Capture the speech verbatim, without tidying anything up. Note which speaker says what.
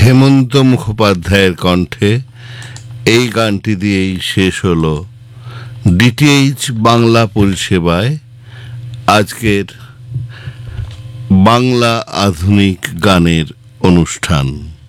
Speaker 1: হেমন্ত মুখোপাধ্যায়ের কণ্ঠে এই গানটি দিয়েই শেষ হলো ডিটিএইচ বাংলা পরিষেবায় আজকের বাংলা আধুনিক গানের অনুষ্ঠান।